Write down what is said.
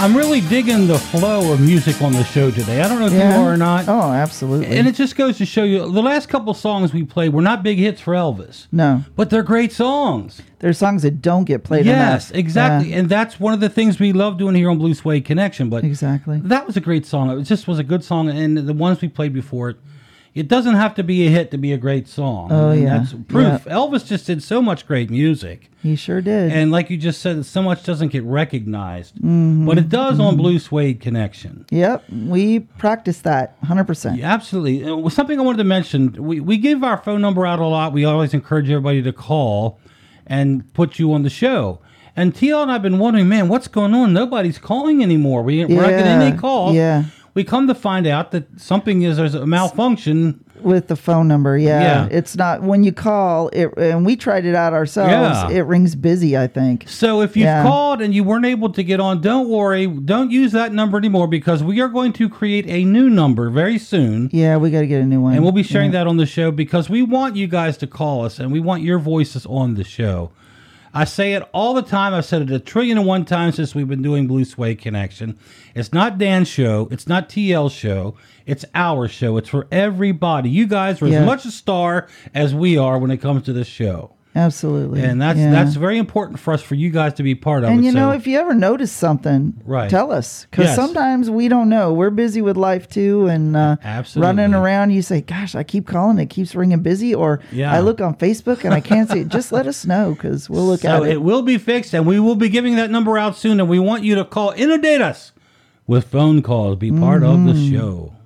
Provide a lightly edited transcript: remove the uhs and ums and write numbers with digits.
I'm really digging the flow of music on the show today. I don't know if you are or not. Oh, absolutely. And it just goes to show you, the last couple songs we played were not big hits for Elvis. No. But they're great songs. There's songs that don't get played enough. Yes, exactly. Yeah. And that's one of the things we love doing here on Blue Suede Connection. But exactly. That was a great song. It just was a good song. And the ones we played before it, it doesn't have to be a hit to be a great song. Oh, and yeah. That's proof. Yeah. Elvis just did so much great music. He sure did. And like you just said, so much doesn't get recognized. Mm-hmm. But it does on Blue Suede Connection. Yep. We practice that 100%. Yeah, absolutely. Something I wanted to mention, we give our phone number out a lot. We always encourage everybody to call and put you on the show. And TL and I have been wondering, man, what's going on? Nobody's calling anymore. We're not getting any calls. Yeah. We come to find out that there's a malfunction with the phone number. Yeah. It's not when you call it, and we tried it out ourselves. It rings busy, I think. So if you've called and you weren't able to get on, don't worry. Don't use that number anymore because we are going to create a new number very soon. Yeah, we got to get a new one. And we'll be sharing that on the show because we want you guys to call us and we want your voices on the show. I say it all the time. I've said it 1,000,001 times since we've been doing Blue Suede Connection. It's not Dan's show. It's not TL's show. It's our show. It's for everybody. You guys are as much a star as we are when it comes to this show. Absolutely. And that's very important for us, for you guys to be part of it. And you know, if you ever notice something, tell us. Because sometimes we don't know. We're busy with life too, and running around. You say, gosh, I keep calling. It keeps ringing busy. Or I look on Facebook and I can't see it. Just let us know because we'll look at it. So it will be fixed, and we will be giving that number out soon. And we want you to call, inundate us with phone calls. Be part of the show.